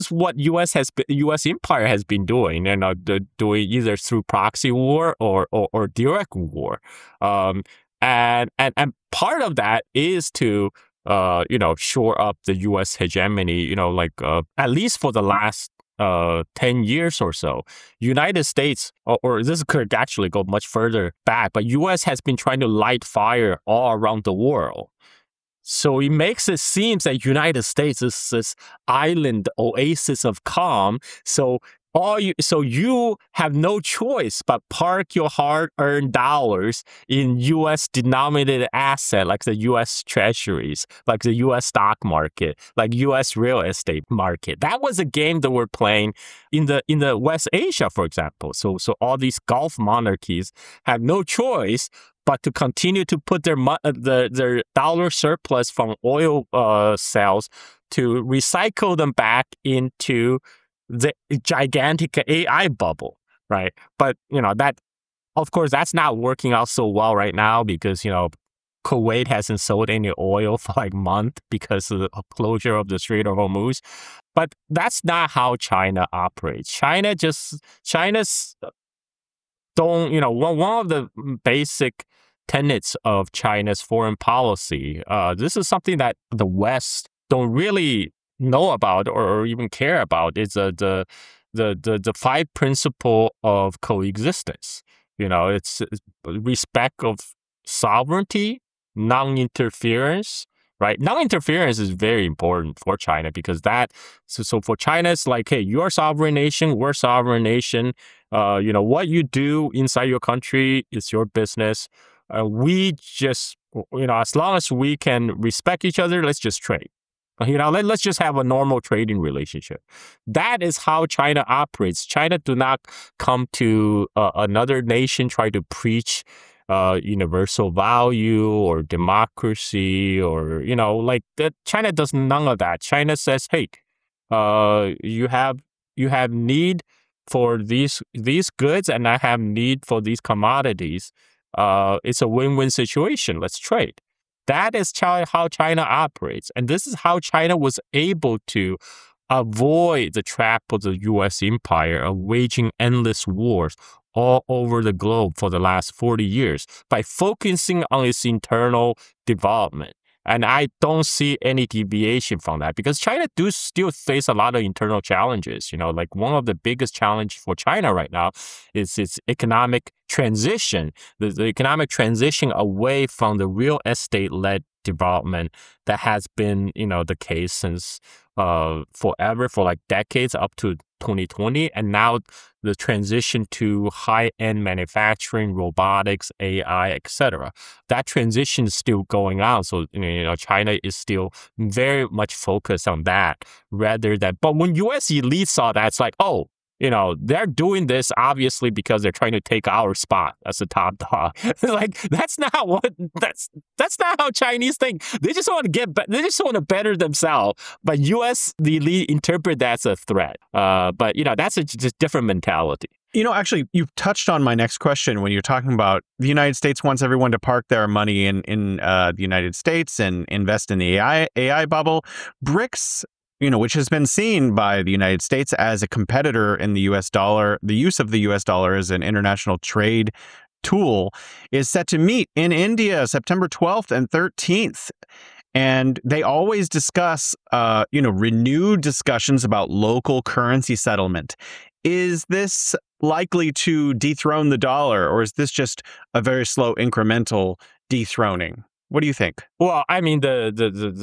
what U.S. empire has been doing, doing either through proxy war or direct war, and part of that is to shore up the U.S. hegemony. At least for the last 10 years or so, United States, or this could actually go much further back, but U.S. has been trying to light fire all around the world. So it makes it seem that United States is this island oasis of calm. So you have no choice but park your hard-earned dollars in U.S. denominated asset like the U.S. Treasuries, like the U.S. stock market, like U.S. real estate market. That was a game that we're playing in the West Asia, for example. So all these Gulf monarchies have no choice but to continue to put their dollar surplus from oil sales to recycle them back into the gigantic AI bubble, right? But that, of course, that's not working out so well right now because Kuwait hasn't sold any oil for like a month because of the closure of the Strait of Hormuz. But that's not how China operates. China's one of the basic tenets of China's foreign policy. This is something that the West don't really know about or even care about. Is the five principle of coexistence. It's respect of sovereignty, non-interference. Right, non-interference is very important for China because so for China, it's like, hey, you're a sovereign nation, we're a sovereign nation. What you do inside your country is your business. We just, as long as we can respect each other, let's just trade. Let's just have a normal trading relationship. That is how China operates. China do not come to another nation, try to preach universal value or democracy or, that. China does none of that. China says, hey, you have need for these goods and I have need for these commodities. It's a win-win situation. Let's trade. That is how China operates. And this is how China was able to avoid the trap of the U.S. empire of waging endless wars all over the globe for the last 40 years by focusing on its internal development. And I don't see any deviation from that because China do still face a lot of internal challenges. Like one of the biggest challenges for China right now is its economic transition, the economic transition away from the real estate-led development that has been, the case since forever, for like decades up to 2020. And now the transition to high-end manufacturing, robotics, AI, etc. That transition is still going on. So, China is still very much focused on that rather than, but when U.S. elites saw that, it's like, oh, they're doing this obviously because they're trying to take our spot as the top dog. Like that's not how Chinese think. They just want to better themselves. But U.S. the elite interpret that as a threat. But that's a just different mentality. Actually, you've touched on my next question when you're talking about the United States wants everyone to park their money in the United States and invest in the AI bubble. BRICS, which has been seen by the United States as a competitor in the U.S. dollar, the use of the U.S. dollar as an international trade tool, is set to meet in India September 12th and 13th. And they always discuss, renewed discussions about local currency settlement. Is this likely to dethrone the dollar, or is this just a very slow incremental dethroning? What do you think? Well, I mean, the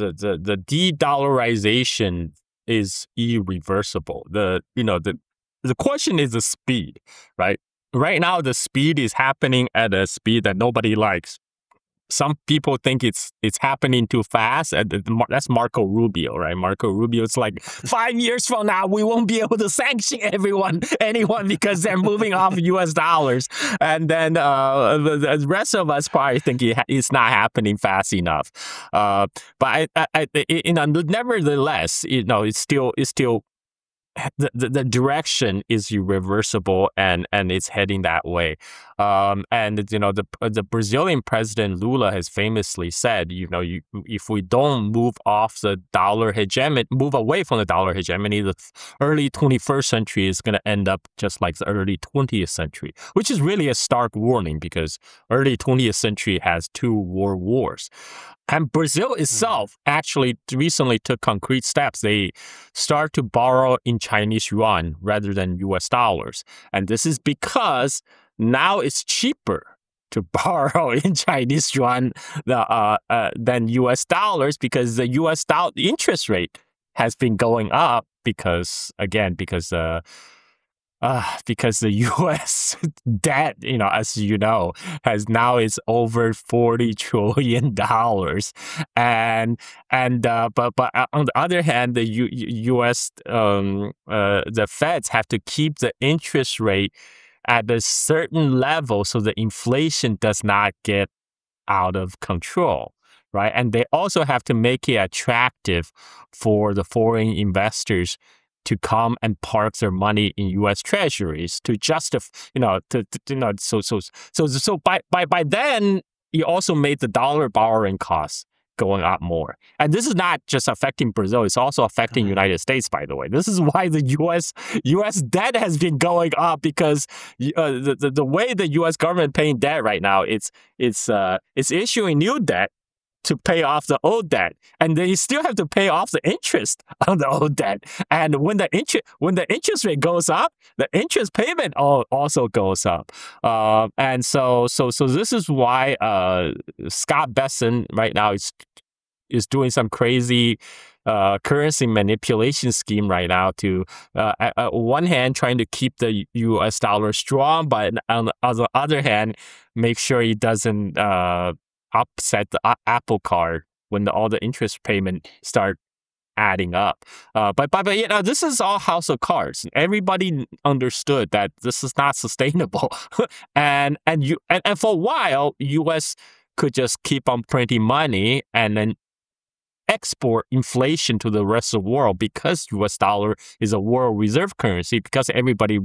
de-dollarization is irreversible. The question is the speed, right? Right now, the speed is happening at a speed that nobody likes. Some people think it's happening too fast. That's Marco Rubio, right? Marco Rubio's like, 5 years from now, we won't be able to sanction anyone because they're moving off U.S. dollars. And then the rest of us probably think it's not happening fast enough. But nevertheless, it's still the direction is irreversible and it's heading that way. And the Brazilian president Lula has famously said, if we don't move off the dollar hegemony, move away from the dollar hegemony, the early 21st century is going to end up just like the early 20th century, which is really a stark warning because early 20th century has 2 world wars. And Brazil itself actually recently took concrete steps. They start to borrow in Chinese yuan rather than US dollars. And this is because now it's cheaper to borrow in Chinese yuan than US dollars because the US dollar interest rate has been going up because the U.S. debt, as you know, has now is over $40 trillion, but on the other hand, the U.S. The Feds have to keep the interest rate at a certain level so the inflation does not get out of control. Right. And they also have to make it attractive for the foreign investors to come and park their money in U.S. Treasuries to justify, so by then you also made the dollar borrowing costs going up more. And this is not just affecting Brazil, it's also affecting United States, by the way. This is why the U.S. debt has been going up because the way the U.S. government paying debt right now, it's issuing new debt to pay off the old debt, and they still have to pay off the interest on the old debt. And when the interest rate goes up, the interest payment also goes up. And so this is why Scott Bessent right now is doing some crazy currency manipulation scheme right now to, on one hand, trying to keep the U.S. dollar strong, but on the other hand, make sure it doesn't upset the Apple Card when all the interest payment start adding up. But this is all house of cards. Everybody understood that this is not sustainable, and for a while, U.S. could just keep on printing money and then export inflation to the rest of the world because U.S. dollar is a world reserve currency, because everybody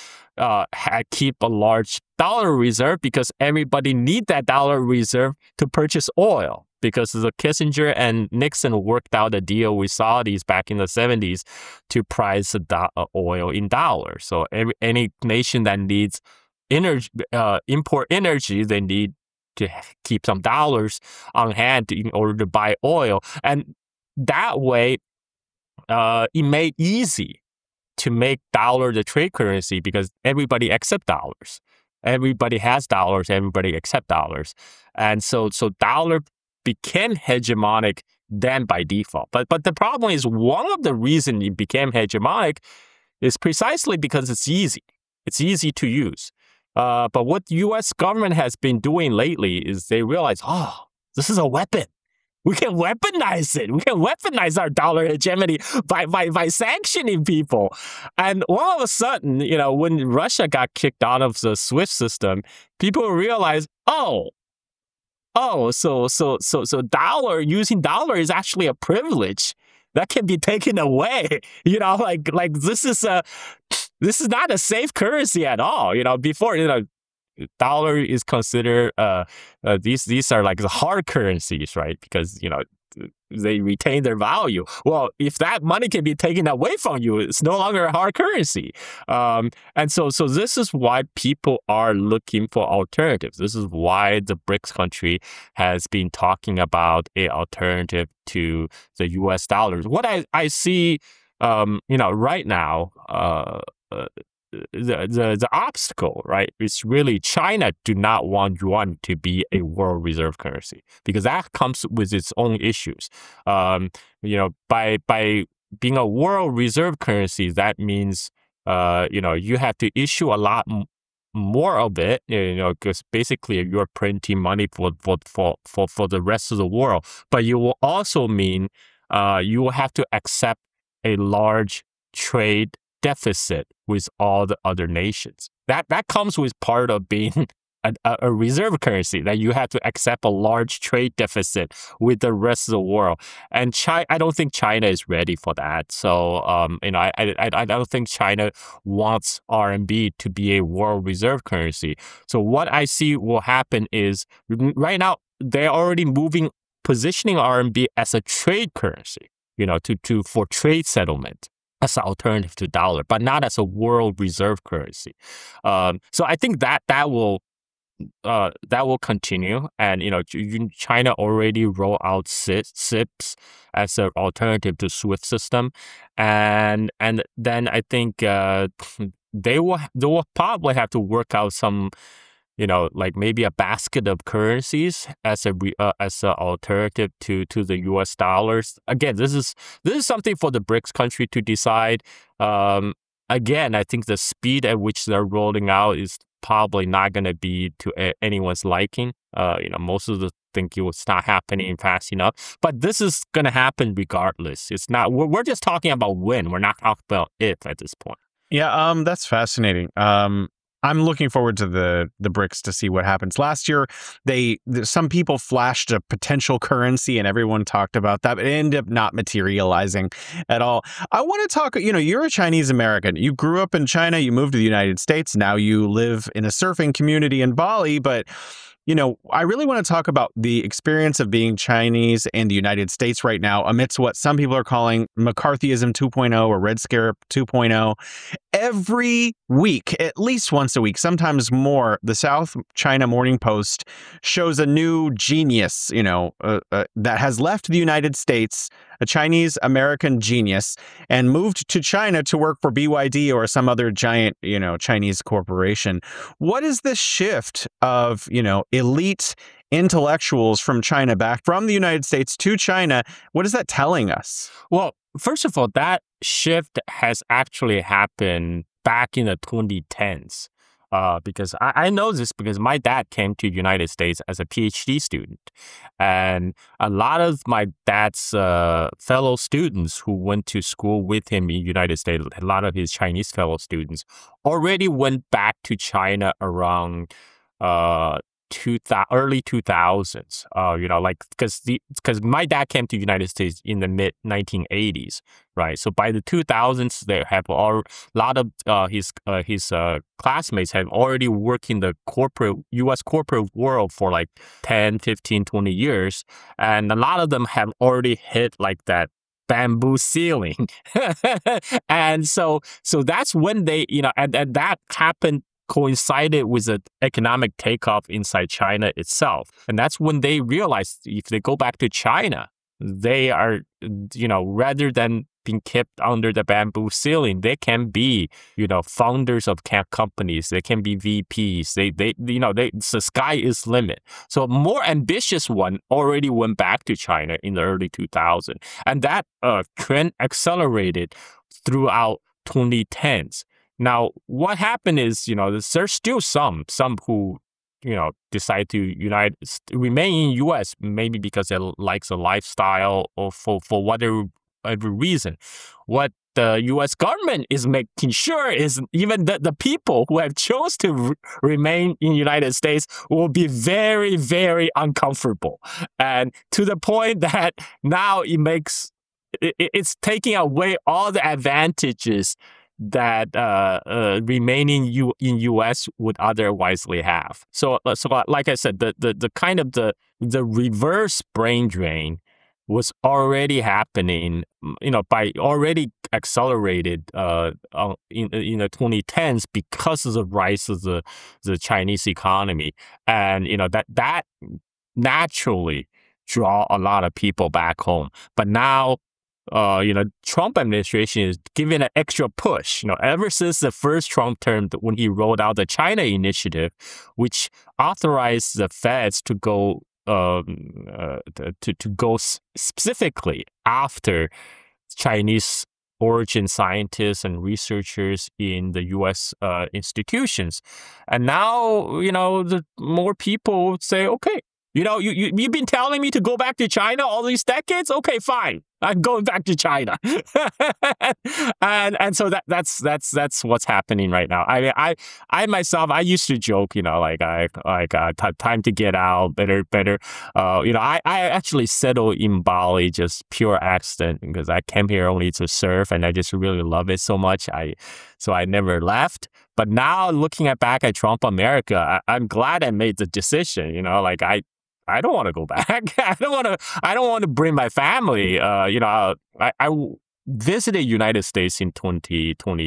keep a large dollar reserve because everybody need that dollar reserve to purchase oil, because the Kissinger and Nixon worked out a deal with Saudis back in the 70s to price the oil in dollars. So any nation that needs energy, import energy, they need to keep some dollars on hand in order to buy oil. And that way, it made easy to make dollar the trade currency because everybody accept dollars. Everybody has dollars, everybody accept dollars. And so dollar became hegemonic then by default. But the problem is, one of the reasons it became hegemonic is precisely because it's easy. It's easy to use. But what the U.S. government has been doing lately is they realize, this is a weapon. We can weaponize it. We can weaponize our dollar hegemony by sanctioning people. And all of a sudden, when Russia got kicked out of the SWIFT system, people realize, so using dollar is actually a privilege that can be taken away. This is not a safe currency at all. Before, dollar is considered these are like the hard currencies, right? Because they retain their value. Well, if that money can be taken away from you, it's no longer a hard currency. And so this is why people are looking for alternatives. This is why the BRICS country has been talking about an alternative to the U.S. dollars. What I see, right now, the obstacle, right, is really China do not want yuan to be a world reserve currency because that comes with its own issues. By being a world reserve currency, that means you have to issue a lot more of it, because basically you're printing money for the rest of the world. But you will also mean you will have to accept a large trade deficit with all the other nations. That comes with part of being a reserve currency that you have to accept a large trade deficit with the rest of the world. And I don't think China is ready for that. So, I don't think China wants RMB to be a world reserve currency. So what I see will happen is right now they're already positioning RMB as a trade currency, for trade settlement as an alternative to dollar, but not as a world reserve currency. So I think that will continue, and China already rolled out CIPS as an alternative to SWIFT system, and then I think they will probably have to work out some, like maybe a basket of currencies as an alternative to the U.S. dollars. Again, this is something for the BRICS country to decide. Again, I think the speed at which they're rolling out is probably not going to be to anyone's liking. Most of the think it's not happening fast enough, but this is going to happen regardless. It's not. We're just talking about when. We're not talking about if at this point. Yeah, that's fascinating. I'm looking forward to the BRICS to see what happens. Last year, some people flashed a potential currency, and everyone talked about that, but it ended up not materializing at all. I want to talk. You're a Chinese American. You grew up in China. You moved to the United States. Now you live in a surfing community in Bali, but I really want to talk about the experience of being Chinese in the United States right now amidst what some people are calling McCarthyism 2.0 or Red Scare 2.0. Every week, at least once a week, sometimes more, the South China Morning Post shows a new genius, that has left the United States, a Chinese American genius, and moved to China to work for BYD or some other giant, Chinese corporation. What is this shift of, elite intellectuals from China back from the United States to China? What is that telling us? Well, first of all, that shift has actually happened back in the 2010s. Because I know this because my dad came to the United States as a PhD student. And a lot of my dad's fellow students who went to school with him in the United States, a lot of his Chinese fellow students, already went back to China around early 2000s. Because my dad came to the United States in the mid 1980s, right? So by the 2000s, they have a lot of his classmates have already worked in the U.S. corporate world for like 10, 15, 20 years, and a lot of them have already hit like that bamboo ceiling. And so that's when they, and that happened coincided with an economic takeoff inside China itself. And that's when they realized if they go back to China, they are, rather than being kept under the bamboo ceiling, they can be, founders of companies. They can be VPs. The sky is limit. So a more ambitious one already went back to China in the early 2000s. And that trend accelerated throughout 2010s. Now, what happened is, there's still some who, decide to remain in U.S. maybe because they like the lifestyle or for whatever reason. What the U.S. government is making sure is even the people who have chose to remain in the United States will be very, very uncomfortable. And to the point that now it's taking away all the advantages that remaining in U.S. would otherwise have. So like I said, the kind of the reverse brain drain was already happening, by already accelerated in the 2010s because of the rise of the Chinese economy, and that naturally draw a lot of people back home. But now, Trump administration is giving an extra push. Ever since the first Trump term, when he rolled out the China Initiative, which authorized the feds to go to go specifically after Chinese origin scientists and researchers in the U.S. Institutions, and now the more people say, okay, you've been telling me to go back to China all these decades. Okay, fine. I'm going back to China. And so that's what's happening right now. I mean, I myself, I used to joke, time to get out, better. I actually settled in Bali just pure accident because I came here only to surf, and I just really love it so much. So I never left. But now looking back at Trump America, I'm glad I made the decision. I don't want to go back. I don't want to bring my family. I visited United States in 2020.